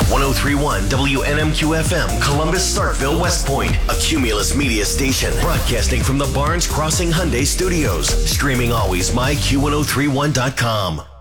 1031 WNMQ FM, Columbus, Starkville, West Point, a Cumulus Media station, broadcasting from the Barnes Crossing Hyundai Studios. Streaming always, myQ1031.com.